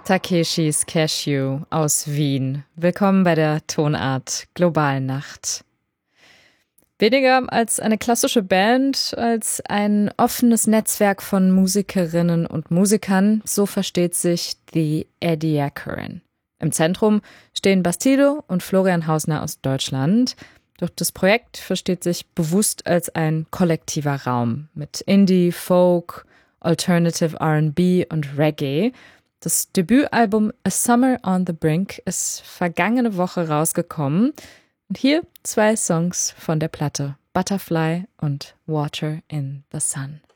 Takeshis Cashew aus Wien. Willkommen bei der Tonart Globalnacht. Weniger als eine klassische Band, als ein offenes Netzwerk von Musikerinnen und Musikern, so versteht sich The Ediacaran. Im Zentrum stehen Bastido und Florian Hausner aus Deutschland. Doch das Projekt versteht sich bewusst als ein kollektiver Raum mit Indie, Folk, Alternative R&B und Reggae. Das Debütalbum A Summer on the Brink ist vergangene Woche rausgekommen. Und hier 2 Songs von der Platte, Butterfly und Water in the Sun.